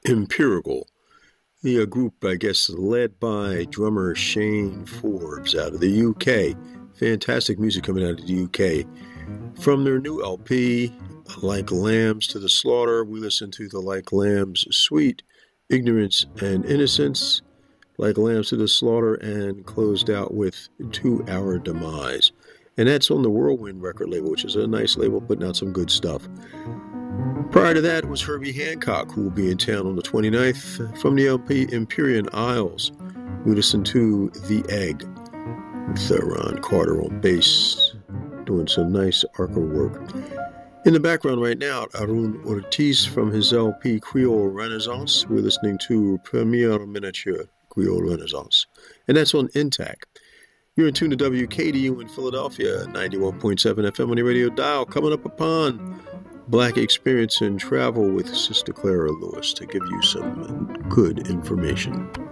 Empirical. The group, I guess, led by drummer Shane Forbes out of the UK. Fantastic music coming out of the UK. From their new LP, Like Lambs to the Slaughter, we listened to the Like Lambs Sweet, Ignorance and Innocence, Like Lambs to the Slaughter, and closed out with To Our Demise. And that's on the Whirlwind record label, which is a nice label, putting out some good stuff. Prior to that was Herbie Hancock, who will be in town on the 29th. From the LP Empyrean Isles, we listened to The Egg, with Ron Carter on bass, doing some nice arco work. In the background right now, Arun Ortiz from his LP Creole Renaissance. We're listening to Premiere Miniature Creole Renaissance, and that's on Intact. You're in tune to WKDU in Philadelphia, 91.7 FM on the radio dial. Coming up upon Black Experience and Travel with Sister Clara Lewis to give you some good information.